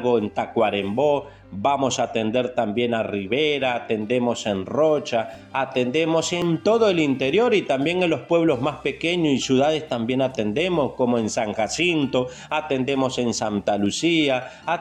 Largo, en Tacuarembó, vamos a atender también a Rivera, atendemos en Rocha, atendemos en todo el interior y también en los pueblos más pequeños y ciudades también atendemos, como en San Jacinto, atendemos en Santa Lucía,